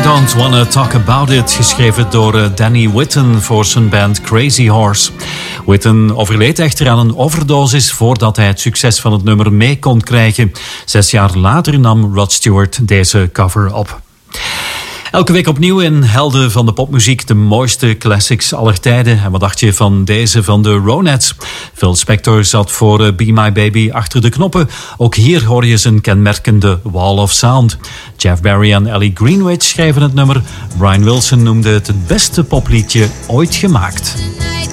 Don't Wanna Talk About It, geschreven door Danny Whitten voor zijn band Crazy Horse. Whitten overleed echter aan een overdosis voordat hij het succes van het nummer mee kon krijgen. 6 jaar later nam Rod Stewart deze cover op. Elke week opnieuw in Helden van de popmuziek, de mooiste classics aller tijden. En wat dacht je van deze van de Ronettes? Phil Spector zat voor Be My Baby achter de knoppen. Ook hier hoor je zijn kenmerkende Wall of Sound. Jeff Barry en Ellie Greenwich schreven het nummer. Brian Wilson noemde het beste popliedje ooit gemaakt.